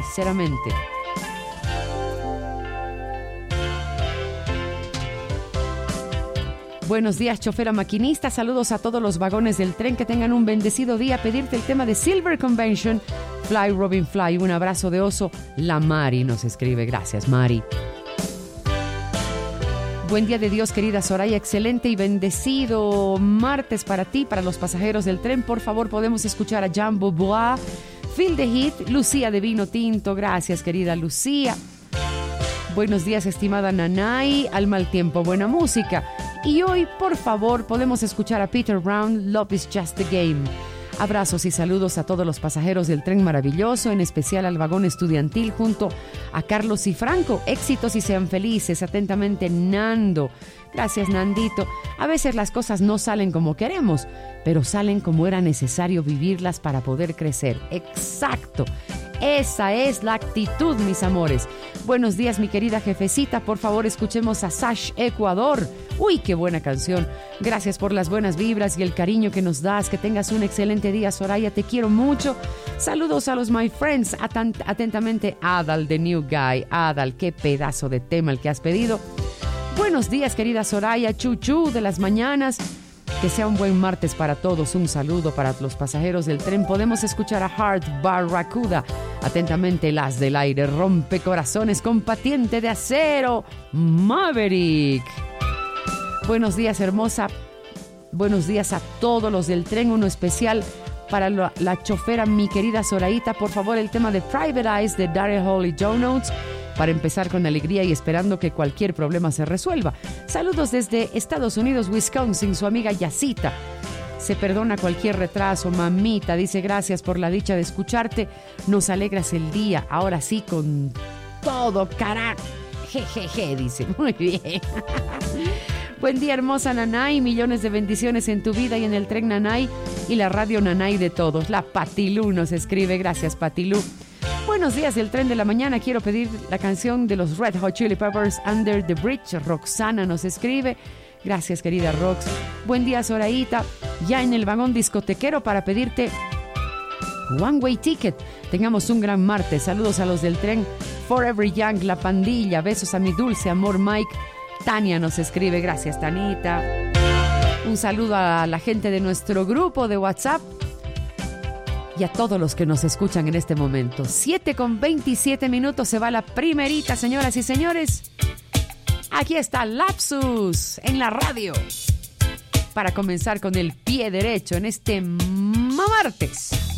sinceramente. Buenos días, chofera maquinista. Saludos a todos los vagones del tren. Que tengan un bendecido día. Pedirte el tema de Silver Convention, Fly Robin Fly. Un abrazo de oso. La Mari nos escribe. Gracias, Mari. Buen día de Dios, querida Soraya. Excelente y bendecido martes para ti, para los pasajeros del tren. Por favor, podemos escuchar a Jambo Bois, Feel the Heat, Lucía de Vino Tinto. Gracias, querida Lucía. Buenos días, estimada Nanay. Al mal tiempo, buena música. Y hoy, por favor, podemos escuchar a Peter Brown, Love is Just a Game. Abrazos y saludos a todos los pasajeros del tren maravilloso, en especial al vagón estudiantil junto a Carlos y Franco. Éxitos y sean felices. Atentamente, Nando. Gracias, Nandito. A veces las cosas no salen como queremos, pero salen como era necesario vivirlas para poder crecer. Exacto. Esa es la actitud, mis amores. Buenos días, mi querida jefecita. Por favor, escuchemos a Sash Ecuador. Uy, qué buena canción. Gracias por las buenas vibras y el cariño que nos das. Que tengas un excelente día, Soraya. Te quiero mucho. Saludos a los my friends. Atentamente, Adal, The New Guy. Adal, qué pedazo de tema el que has pedido. Buenos días, querida Soraya. Chuchu de las mañanas. Que sea un buen martes para todos. Un saludo para los pasajeros del tren. Podemos escuchar a Heart Barracuda. Atentamente, las del aire. Rompecorazones con patiente de acero. Maverick. Buenos días, hermosa. Buenos días a todos los del tren. Uno especial para la chofera, mi querida Soraita. Por favor, el tema de Private Eyes de Daryl Hall y Joe Notes. Para empezar con alegría y esperando que cualquier problema se resuelva. Saludos desde Estados Unidos, Wisconsin, su amiga Yacita. Se perdona cualquier retraso, mamita. Dice, gracias por la dicha de escucharte. Nos alegras el día. Ahora sí, con todo, carajo. Jejeje, dice. Muy bien. Buen día, hermosa Nanay. Millones de bendiciones en tu vida y en el tren Nanay y la radio Nanay de todos. La Patilú nos escribe. Gracias, Patilú. Buenos días del tren de la mañana. Quiero pedir la canción de los Red Hot Chili Peppers, Under the Bridge. Roxana nos escribe. Gracias, querida Rox. Buen día, Soraita. Ya en el vagón discotequero para pedirte One Way Ticket. Tengamos un gran martes. Saludos a los del tren Forever Young, La Pandilla. Besos a mi dulce amor Mike. Tania nos escribe. Gracias, Tanita. Un saludo a la gente de nuestro grupo de WhatsApp y a todos los que nos escuchan en este momento. 7:27 se va la primerita, señoras y señores. Aquí está Lapsus en la radio para comenzar con el pie derecho en este martes.